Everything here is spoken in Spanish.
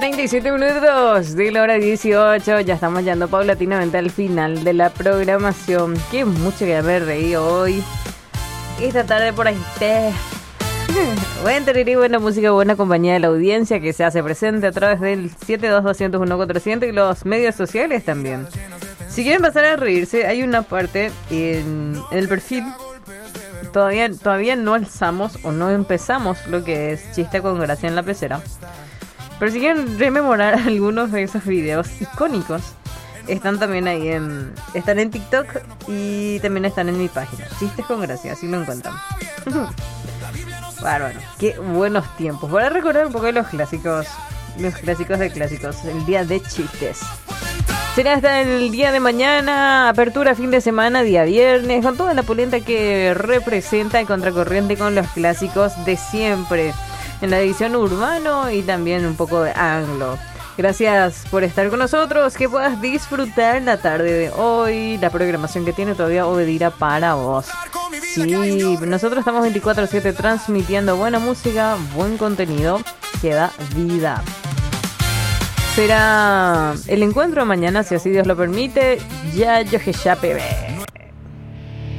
37 minutos de la hora 18. Ya estamos llegando paulatinamente al final de la programación. Qué mucho que haber reído hoy. Esta tarde por ahí buen tener buena música, buena compañía de la audiencia que se hace presente a través del 722011400 y los medios sociales también. Si quieren pasar a reírse, hay una parte en el perfil. Todavía no alzamos o no empezamos lo que es Chiste con Gracia en la Pecera. Pero si quieren rememorar algunos de esos videos icónicos, están también ahí están en TikTok y también están en mi página. Chistes con Gracia, así lo encuentran. Bárbaro, qué buenos tiempos. Voy a recordar un poco de los clásicos de clásicos, el día de chistes. Será hasta el día de mañana, apertura fin de semana, día viernes, con toda la polenta que representa el contracorriente con los clásicos de siempre, en la edición urbano y también un poco de anglo. Gracias por estar con nosotros, que puedas disfrutar la tarde de hoy, la programación que tiene todavía Obedira para vos. Sí, nosotros estamos 24/7 transmitiendo buena música, buen contenido que da vida. Será el encuentro mañana, si así Dios lo permite. Ya yo que ya bebé.